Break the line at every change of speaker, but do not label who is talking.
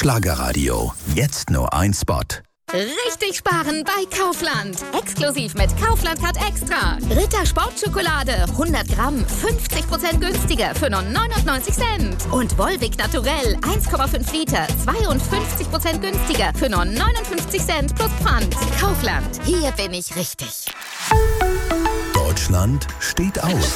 Schlagerradio. Jetzt nur ein Spot.
Richtig sparen bei Kaufland. Exklusiv mit Kaufland Card Extra. Ritter Sportschokolade 100 Gramm 50% günstiger für nur 99 Cent. Und Volvic Naturell 1,5 Liter 52% günstiger für nur 59 Cent plus Pfand. Kaufland, hier bin ich richtig.
Deutschland steht auf.